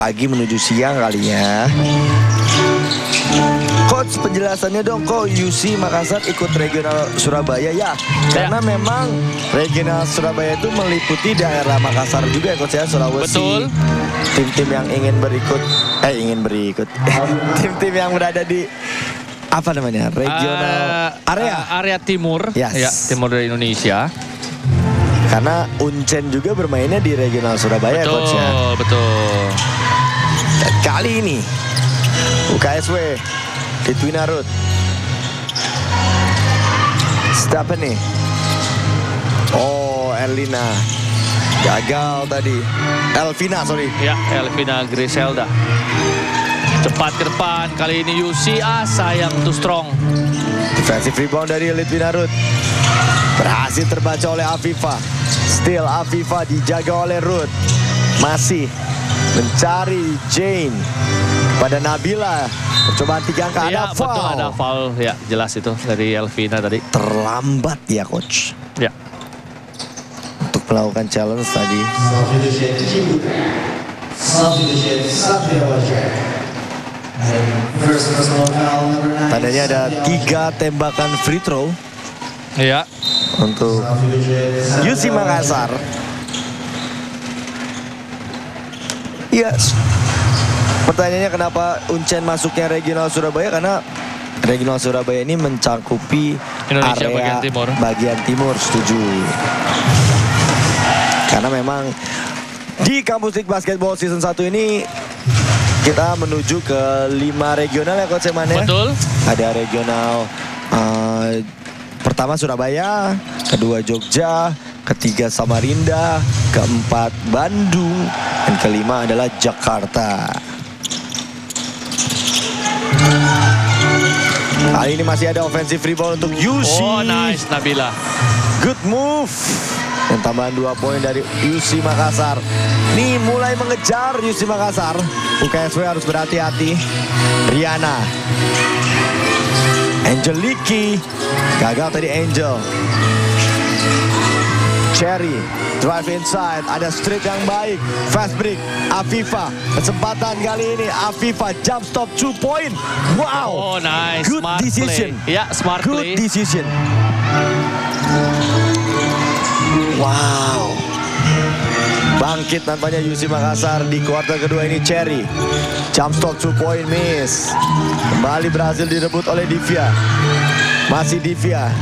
Pagi menuju siang kali ya. Coach, penjelasannya dong kok UC Makassar ikut regional Surabaya ya? Karena memang regional Surabaya itu meliputi daerah Makassar juga ya Coach ya, Sulawesi. Betul. Tim-tim yang ingin berikut. Tim-tim yang berada di apa namanya? Regional area timur. Yes. Ya, timur dari Indonesia. Karena Uncen juga bermainnya di regional Surabaya Coach ya. Betul. Dan kali ini UKSW Litwinarut Stephanie. Oh, Erlina gagal tadi. Elvina, sorry. Ya, Elvina Griselda. Cepat ke depan, kali ini UC sayang too strong. Defensive rebound dari Litwinarut. Berhasil terbaca oleh Afifa. Still Afifa dijaga oleh Ruth. Masih mencari Jane pada Nabila. Percobaan 3 angka, ada foul. Betul, ada foul. Ya, jelas itu dari Elvina tadi. Terlambat ya Coach. Ya. Untuk melakukan challenge tadi. Tandanya ada 3 tembakan free throw. Iya. Untuk UC Makassar. Yes. Pertanyaannya kenapa Uncen masuknya regional Surabaya? Karena regional Surabaya ini mencakupi Indonesia area bagian timur. Setuju. Karena memang di Kampus League Basketball Season 1 ini kita menuju ke 5 regional ya Coach Eman ya. Betul. Ada regional pertama Surabaya, kedua Jogja, ketiga Samarinda, keempat Bandung, dan kelima adalah Jakarta. Kali ini masih ada offensive rebound untuk UC. Oh, nice Nabila. Good move. Dan tambahan 2 poin dari UC Makassar. Nih mulai mengejar UC Makassar. UKSW harus berhati-hati. Riana. Angeliki. Gagal tadi Angel. Cherry. Drive inside. Ada strip yang baik. Fast break. Afifa. Kesempatan kali ini. Afifa jump stop 2 point. Wow. Oh, nice. Good smart decision. Play. Ya, smart Good play. decision. Wow. Bangkit nampaknya UC Makassar di kuartal kedua ini. Cherry. Jump stop 2 point miss. Kembali berhasil direbut oleh Divya. Masih Divya.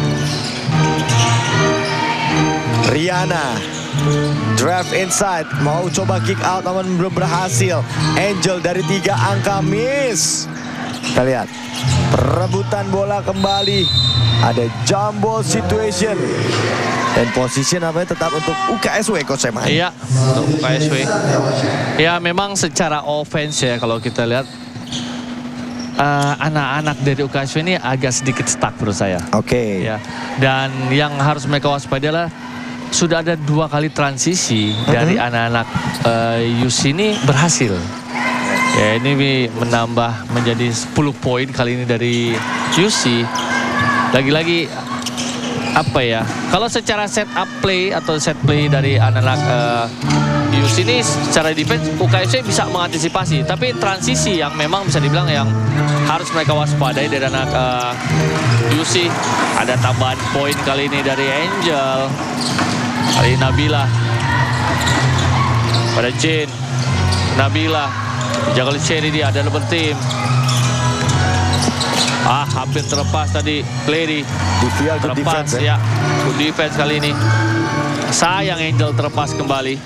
Riana. Drive inside. Mau coba kick out namun belum berhasil. Angel dari 3 angka miss. Kita lihat. Perebutan bola kembali. Ada jumbo situation. Dan position namanya tetap untuk UKSW Coach Eman. Iya, untuk UKSW. Ya memang secara offense ya kalau kita lihat anak-anak dari UKSW ini agak sedikit stuck menurut saya. Oke. Ya. Dan yang harus mereka waspada adalah sudah ada 2 kali transisi dari anak-anak UC ini berhasil. Ya ini menambah menjadi 10 poin kali ini dari UC. Lagi-lagi apa ya? Kalau secara set up play atau set play dari anak-anak UC ini secara defense UKSW bisa mengantisipasi. Tapi transisi yang memang bisa dibilang yang harus mereka waspadai dari anak UC. Ada tambahan poin kali ini dari Angel. Kali Nabila. Pada Jane. Nabila. Jaga Cherry dia ada double team. Hampir terlepas tadi Clary. Good defense ya. Good defense kali ini. Sayang Angel terlepas kembali.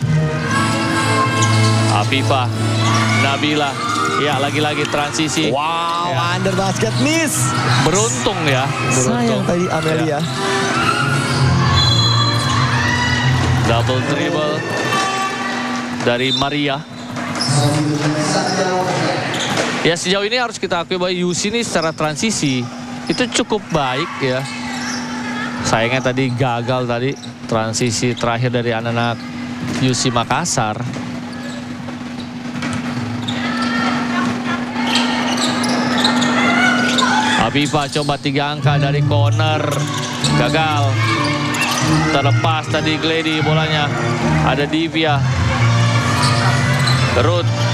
Afifa. Nabila. Ya lagi-lagi transisi. Wow, ya. Under basket miss. Beruntung ya. Sayang tadi Amelia. Ya. Double dribble dari Maria. Ya sejauh ini harus kita akui bahwa UC ini secara transisi itu cukup baik ya. Sayangnya tadi gagal tadi transisi terakhir dari anak-anak UC Makassar. Afifa coba 3 angka dari corner. Gagal. Terlepas tadi Glady bolanya. Ada Divya. Ruth.